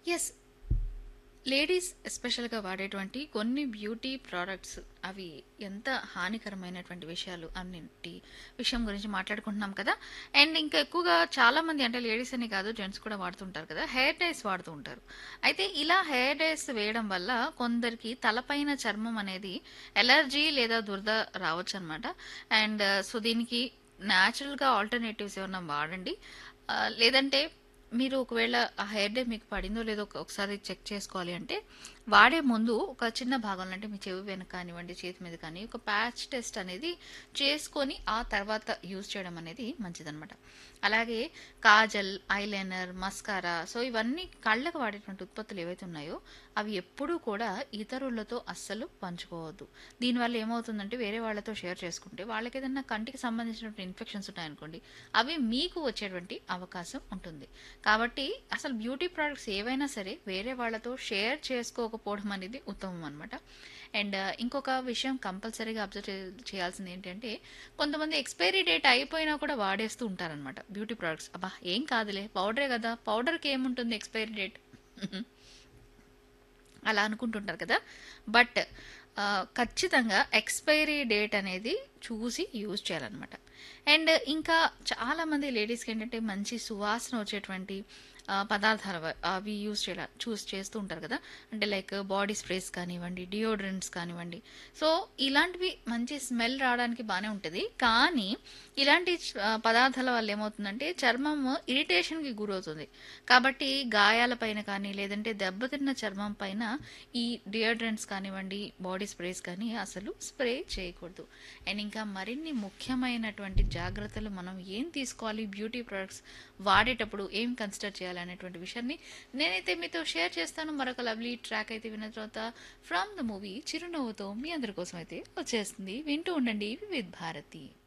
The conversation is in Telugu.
యెస్. లేడీస్ ఎస్పెషల్‌గా వాడేటువంటి కొన్ని బ్యూటీ ప్రొడక్ట్స్ అవి ఎంత హానికరమైనటువంటి విషయాలు అన్నింటి విషయం గురించి మాట్లాడుకుంటున్నాం కదా! అండ్ ఇంకా ఎక్కువగా చాలామంది అంటే లేడీస్ అని కాదు జెంట్స్ కూడా వాడుతుంటారు కదా! హెయిర్ డైస్ వాడుతూ ఉంటారు. అయితే ఇలా హెయిర్ డైస్ వేయడం వల్ల కొందరికి తలపైన చర్మం అనేది ఎలర్జీ లేదా దురద రావచ్చనమాట. అండ్ సో, దీనికి న్యాచురల్‌గా ఆల్టర్‌నేటివ్స్ ఏమన్నా వాడండి. లేదంటే మీరు ఒకవేళ ఆ హెయిర్ డే మీకు పడిందో లేదో ఒకసారి చెక్ చేసుకోవాలి అంటే వాడే ముందు ఒక చిన్న భాగంలో అంటే మీ చెవి వెనక కానివ్వండి చేతి మీద కానీ ఒక ప్యాచ్ టెస్ట్ అనేది చేసుకొని ఆ తర్వాత యూజ్ చేయడం అనేది మంచిదన్నమాట. అలాగే కాజల్, ఐలైనర్, మస్కారా, సో ఇవన్నీ కళ్ళకు వాడేటువంటి ఉత్పత్తులు ఏవైతే ఉన్నాయో అవి ఎప్పుడూ కూడా ఇతరులతో అస్సలు పంచుకోవద్దు. దీనివల్ల ఏమవుతుందంటే వేరే వాళ్ళతో షేర్ చేసుకుంటే వాళ్ళకి ఏదైనా కంటికి సంబంధించినటువంటి ఇన్ఫెక్షన్స్ ఉన్నాయనుకోండి, అవి మీకు వచ్చేటువంటి అవకాశం ఉంటుంది. కాబట్టి అసలు బ్యూటీ ప్రొడక్ట్స్ ఏవైనా సరే వేరే వాళ్ళతో షేర్ చేసుకోకపోవడం అనేది ఉత్తమం అనమాట. అండ్ ఇంకొక విషయం కంపల్సరీగా అబ్జర్వ్ చేయాల్సింది ఏంటంటే కొంతమంది ఎక్స్పైరీ డేట్ అయిపోయినా కూడా వాడేస్తూ ఉంటారనమాట బ్యూటీ ప్రొడక్ట్స్. అబ్బా ఏం కాదులే పౌడరే కదా, పౌడర్కి ఏముంటుంది ఎక్స్పైరీ డేట్ అలా అనుకుంటుంటారు కదా. బట్ ఖచ్చితంగా ఎక్స్పైరీ డేట్ అనేది చూసి యూజ్ చేయాలన్నమాట. అండ్ ఇంకా చాలామంది లేడీస్కి ఏంటంటే మంచి సువాసన వచ్చేటువంటి పదార్థాలు అవి చూస్ చేస్తూ ఉంటారు కదా. అంటే లైక్ బాడీ స్ప్రేస్ కానివ్వండి, డియోడ్రెంట్స్ కానివ్వండి. సో ఇలాంటివి మంచి స్మెల్ రావడానికి బాగానే ఉంటుంది. కానీ ఇలాంటి పదార్థాల వల్ల ఏమవుతుందంటే చర్మం ఇరిటేషన్కి గురవుతుంది. కాబట్టి గాయాల పైన కానీ లేదంటే దెబ్బతిన్న చర్మం పైన ఈ డియోడ్రెంట్స్ కానివ్వండి, బాడీ స్ప్రేస్ కానీ అసలు స్ప్రే చేయకూడదు. అండ్ ఇంకా మరిన్ని ముఖ్యమైనటువంటి జాగ్రత్తలు మనం ఏం తీసుకోవాలి బ్యూటీ ప్రొడక్ట్స్ వాడేటప్పుడు ఏం కన్సిడర్ చేయాలి అనేటువంటి విషయాన్ని నేనైతే మీతో షేర్ చేస్తాను. మరొక లవ్లీ ట్రాక్ అయితే విన్న తర్వాత ఫ్రమ్ ద మూవీ చిరునవ్వుతో మీ అందరి కోసం అయితే వచ్చేస్తుంది. వింటూ ఉండండి వివిధ్ భారతి.